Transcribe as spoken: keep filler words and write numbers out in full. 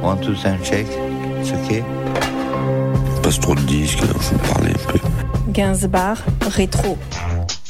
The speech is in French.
One, two, sound check. C'est ok. Passe trop de disques, là, faut parler un peu. Gainsbourg, rétro.